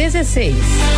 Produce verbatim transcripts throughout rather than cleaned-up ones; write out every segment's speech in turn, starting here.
dezesseis.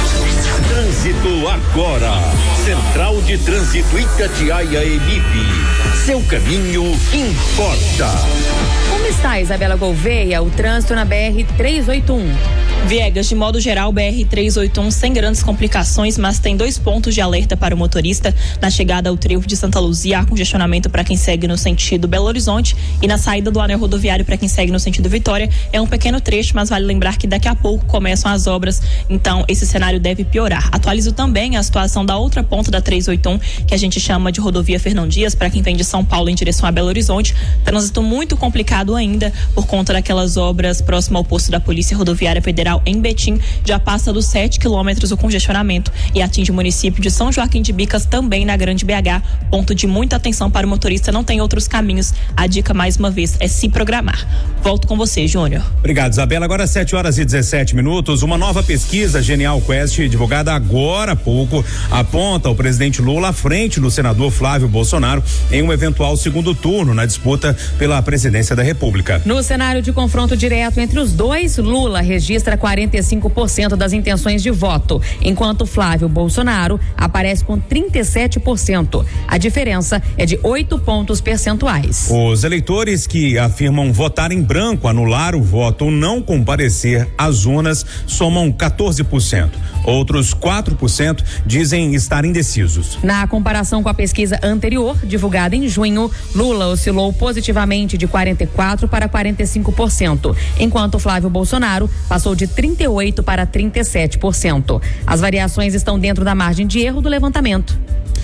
Trânsito agora. Central de Trânsito Itatiaia Emip. Seu caminho importa. Como está, Isabela Gouveia, o trânsito na B R trezentos e oitenta e um? Viegas, de modo geral, B R trezentos e oitenta e um sem grandes complicações, mas tem dois pontos de alerta para o motorista. Na chegada ao trevo de Santa Luzia, há congestionamento para quem segue no sentido Belo Horizonte, e na saída do anel rodoviário para quem segue no sentido Vitória é um pequeno trecho, mas vale lembrar que daqui a pouco começam as obras, então esse cenário deve piorar. Atualizo também a situação da outra ponta da trezentos e oitenta e um, que a gente chama de rodovia Fernão Dias, para quem vem de São Paulo em direção a Belo Horizonte. Trânsito muito complicado ainda por conta daquelas obras próximo ao posto da Polícia Rodoviária Federal em Betim. Já passa dos sete quilômetros o congestionamento e atinge o município de São Joaquim de Bicas, também na Grande B H. Ponto de muita atenção para o motorista, não tem outros caminhos. A dica, mais uma vez, é se programar. Volto com você, Júnior. Obrigado, Isabela. Agora sete horas e dezessete minutos. Uma nova pesquisa Genial Quest, divulgada agora há pouco, aponta o presidente Lula à frente do senador Flávio Bolsonaro em um eventual segundo turno na disputa pela presidência da República. No cenário de confronto direto entre os dois, Lula registra quarenta e cinco por cento das intenções de voto, enquanto Flávio Bolsonaro aparece com trinta e sete por cento. A diferença é de oito pontos percentuais. Os eleitores que afirmam votar em branco, anular o voto ou não comparecer às urnas somam quatorze por cento. Outros quatro por cento dizem estar indecisos. Na comparação com a pesquisa anterior, divulgada em junho, Lula oscilou positivamente de quarenta e quatro para quarenta e cinco por cento, enquanto Flávio Bolsonaro passou de trinta e oito para trinta e sete por cento. As variações estão dentro da margem de erro do levantamento.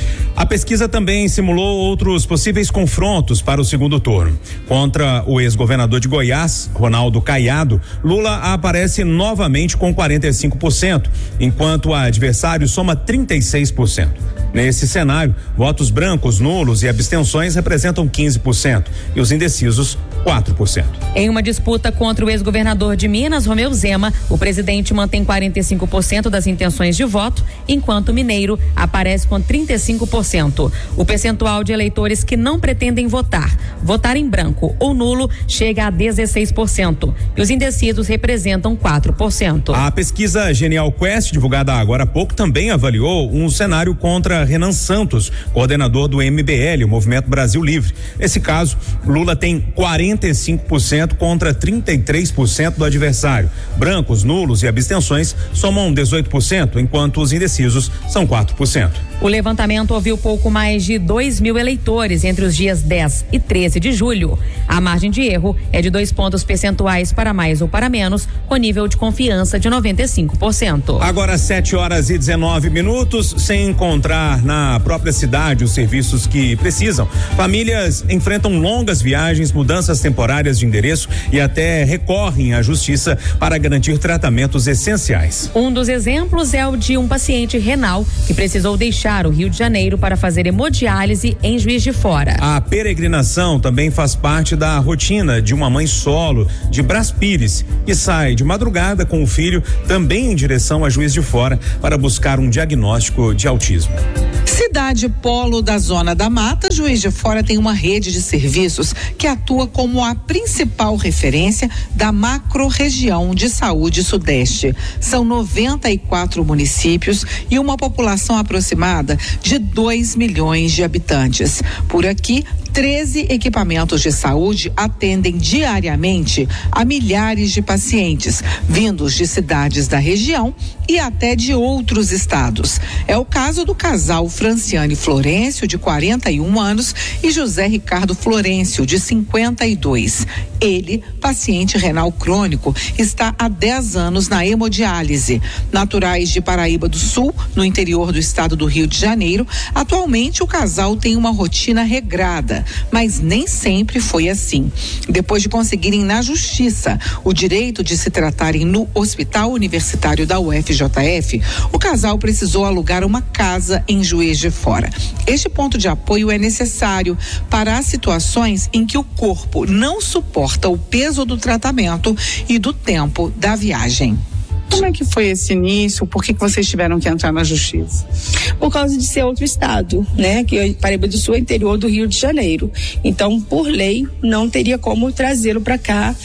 A pesquisa também simulou outros possíveis confrontos para o segundo turno. Contra o ex-governador de Goiás, Ronaldo Caiado, Lula aparece novamente com quarenta e cinco por cento, enquanto o adversário soma trinta e seis por cento. Nesse cenário, votos brancos, nulos e abstenções representam quinze por cento e os indecisos quatro por cento. Em uma disputa contra o ex-governador de Minas, Romeu Zema, o presidente mantém quarenta e cinco por cento das intenções de voto, enquanto o mineiro aparece com trinta e cinco por cento. O percentual de eleitores que não pretendem votar, votar em branco ou nulo, chega a dezesseis por cento e os indecisos representam quatro por cento. A pesquisa Genial Quest, divulgada agora há pouco, também avaliou um cenário contra Renan Santos, coordenador do M B L, o Movimento Brasil Livre. Nesse caso, Lula tem quarenta e cinco por cento contra trinta e três por cento do adversário. Brancos, nulos e abstenções somam dezoito por cento, enquanto os indecisos são quatro por cento. O levantamento ouviu pouco mais de dois mil eleitores entre os dias dez e treze de julho. A margem de erro é de dois pontos percentuais para mais ou para menos, com nível de confiança de noventa e cinco por cento. Agora sete horas e dezenove minutos, sem encontrar na própria cidade os serviços que precisam. Famílias enfrentam longas viagens, mudanças temporárias de endereço e até recorrem à justiça para garantir tratamentos essenciais. Um dos exemplos é o de um paciente renal que precisou deixar o Rio de Janeiro para fazer hemodiálise em Juiz de Fora. A peregrinação também faz parte da rotina de uma mãe solo de Brás Pires, que sai de madrugada com o filho também em direção a Juiz de Fora para buscar um diagnóstico de autismo. Cidade polo da Zona da Mata, Juiz de Fora tem uma rede de serviços que atua como a principal referência da macro-região de saúde sudeste. São noventa e quatro municípios e uma população aproximada de dois milhões de habitantes. Por aqui, treze equipamentos de saúde atendem diariamente a milhares de pacientes, vindos de cidades da região e até de outros estados. É o caso do casal Franciane Florencio, de quarenta e um anos, e José Ricardo Florencio, de cinquenta e dois. Ele, paciente renal crônico, está há dez anos na hemodiálise. Naturais de Paraíba do Sul, no interior do estado do Rio de Janeiro, atualmente o casal tem uma rotina regrada, mas nem sempre foi assim. Depois de conseguirem na justiça o direito de se tratarem no Hospital Universitário da U F J F, o casal precisou alugar uma casa em Juiz de Fora. Este ponto de apoio é necessário para as situações em que o corpo não suporta o peso do tratamento e do tempo da viagem. Como é que foi esse início? Por que que vocês tiveram que entrar na justiça? Por causa de ser outro estado, né? Que Paraíba do Sul é interior do Rio de Janeiro. Então, por lei, não teria como trazê-lo para cá,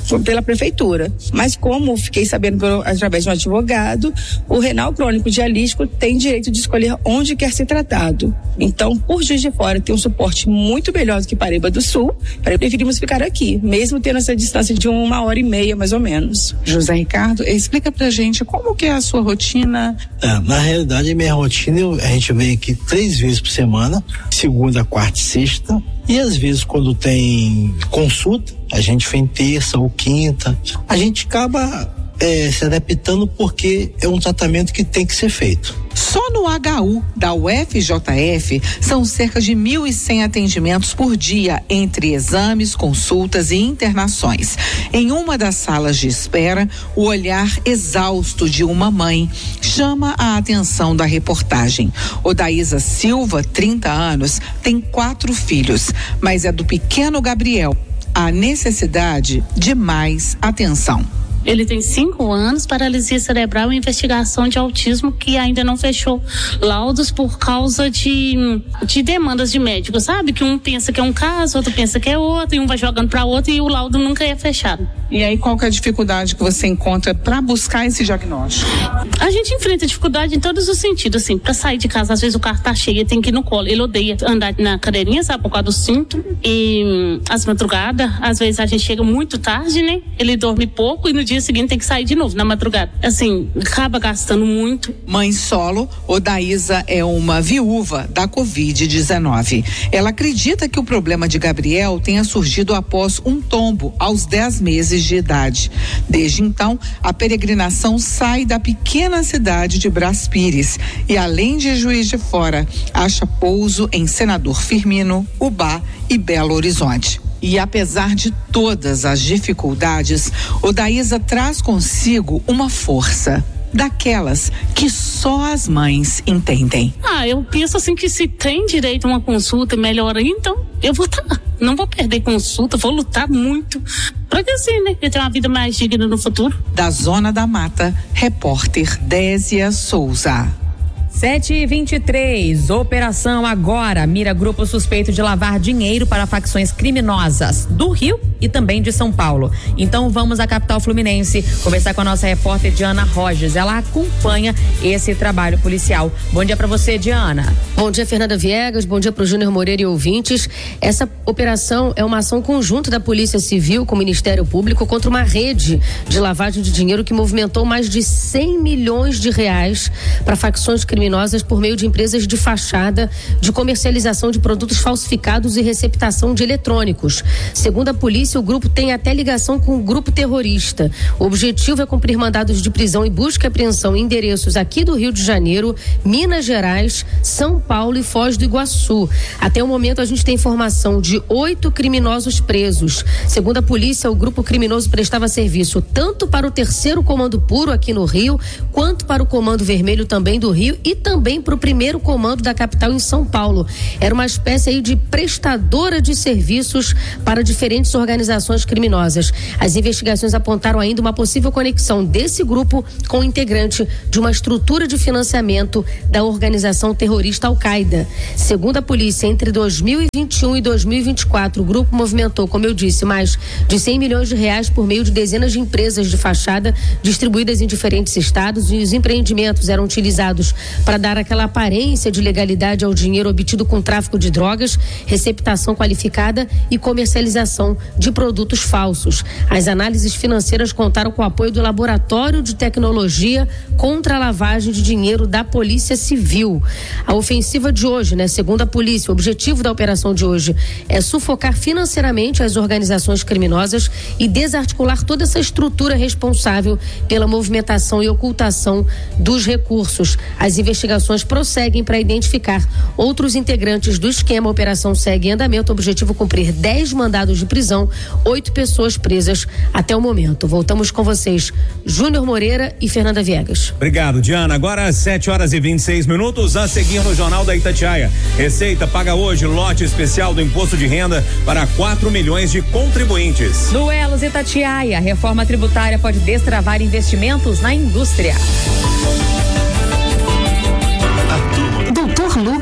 pela prefeitura. Mas como fiquei sabendo por, através de um advogado, o renal crônico dialítico tem direito de escolher onde quer ser tratado. Então, por Juiz de Fora tem um suporte muito melhor do que Paraíba do Sul, preferimos ficar aqui, mesmo tendo essa distância de uma hora e meia, mais ou menos. José Ricardo, explica pra gente como que é a sua rotina. É, na realidade, minha rotina, eu, a gente vem aqui três vezes por semana, segunda, quarta e sexta, e às vezes quando tem consulta, a gente vem terça ou quinta, a gente acaba é, se adaptando porque é um tratamento que tem que ser feito. Só no H U da U F J F são cerca de mil e cem atendimentos por dia, entre exames, consultas e internações. Em uma das salas de espera, o olhar exausto de uma mãe chama a atenção da reportagem. Odaísa Silva, trinta anos, tem quatro filhos, mas é do pequeno Gabriel a necessidade de mais atenção. Ele tem cinco anos, paralisia cerebral e investigação de autismo que ainda não fechou laudos por causa de, de demandas de médicos, sabe? Que um pensa que é um caso, outro pensa que é outro, e um vai jogando para outro e o laudo nunca é fechado. E aí, qual que é a dificuldade que você encontra para buscar esse diagnóstico? A gente enfrenta dificuldade em todos os sentidos, assim, para sair de casa, às vezes o carro tá cheio, tem que ir no colo. Ele odeia andar na cadeirinha, sabe, por causa do cinto. E hum, às madrugadas, às vezes a gente chega muito tarde, né? Ele dorme pouco e no dia seguinte tem que sair de novo na madrugada. Assim, acaba gastando muito. Mãe solo, Odaísa é uma viúva da covid dezenove. Ela acredita que o problema de Gabriel tenha surgido após um tombo aos dez meses de idade. Desde então, a peregrinação sai da pequena cidade de Brás Pires e, além de Juiz de Fora, acha pouso em Senador Firmino, Ubá e Belo Horizonte. E apesar de todas as dificuldades, Odaísa traz consigo uma força, daquelas que só as mães entendem. Ah, eu penso assim que se tem direito a uma consulta melhor, então eu vou estar. Não vou perder consulta, vou lutar muito para que assim, né? Eu tenho uma vida mais digna no futuro. Da Zona da Mata, repórter Désia Souza. sete e vinte e três, Operação Agora mira grupo suspeito de lavar dinheiro para facções criminosas do Rio e também de São Paulo. Então vamos à capital fluminense conversar com a nossa repórter Diana Rogers. Ela acompanha esse trabalho policial. Bom dia para você, Diana. Bom dia, Fernanda Viegas. Bom dia para o Júnior Moreira e ouvintes. Essa operação é uma ação conjunta da Polícia Civil com o Ministério Público contra uma rede de lavagem de dinheiro que movimentou mais de cem milhões de reais para facções criminosas por meio de empresas de fachada, de comercialização de produtos falsificados e receptação de eletrônicos. Segundo a polícia, o grupo tem até ligação com o grupo terrorista. O objetivo é cumprir mandados de prisão e busca e apreensão em endereços aqui do Rio de Janeiro, Minas Gerais, São Paulo e Foz do Iguaçu. Até o momento, a gente tem informação de oito criminosos presos. Segundo a polícia, o grupo criminoso prestava serviço tanto para o terceiro comando puro aqui no Rio, quanto para o comando vermelho também do Rio e também para o primeiro comando da capital em São Paulo. Era uma espécie aí de prestadora de serviços para diferentes organizações criminosas. As investigações apontaram ainda uma possível conexão desse grupo com o integrante de uma estrutura de financiamento da organização terrorista Al-Qaeda. Segundo a polícia, entre dois mil e vinte e um e dois mil e vinte e quatro, o grupo movimentou, como eu disse, mais de cem milhões de reais por meio de dezenas de empresas de fachada distribuídas em diferentes estados, e os empreendimentos eram utilizados para dar aquela aparência de legalidade ao dinheiro obtido com tráfico de drogas, receptação qualificada e comercialização de produtos falsos. As análises financeiras contaram com o apoio do Laboratório de Tecnologia contra a Lavagem de Dinheiro da Polícia Civil. A ofensiva de hoje, né, segundo a polícia, o objetivo da operação de hoje é sufocar financeiramente as organizações criminosas e desarticular toda essa estrutura responsável pela movimentação e ocultação dos recursos. As investigações prosseguem para identificar outros integrantes do esquema. A operação segue em andamento. O objetivo é cumprir dez mandados de prisão, oito pessoas presas até o momento. Voltamos com vocês, Júnior Moreira e Fernanda Viegas. Obrigado, Diana. Agora às sete horas e vinte e seis minutos, a seguir no Jornal da Itatiaia. Receita paga hoje lote especial do imposto de renda para quatro milhões de contribuintes. No Elos Itatiaia, a reforma tributária pode destravar investimentos na indústria. doutor Lucas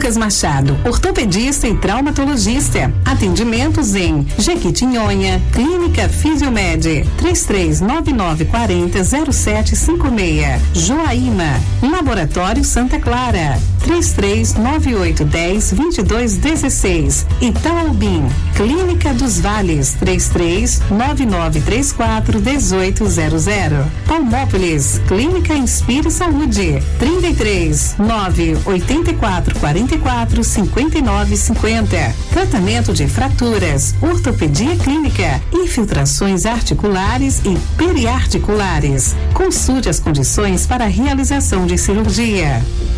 Lucas Machado, ortopedista e traumatologista. Atendimentos em Jequitinhonha, Clínica Fisiomed, três três nove nove quatro zero zero sete cinco seis. Joaíma, Laboratório Santa Clara, três três nove oito um zero dois dois um seis. Itaubim, Clínica dos Vales, três três nove nove três quatro um oito zero zero. Palmópolis, Clínica Inspire Saúde, trinta e três nove oito quatro quatro quatro cinco nove cinco zero. Tratamento de fraturas, ortopedia clínica, infiltrações articulares e periarticulares. Consulte as condições para a realização de cirurgia.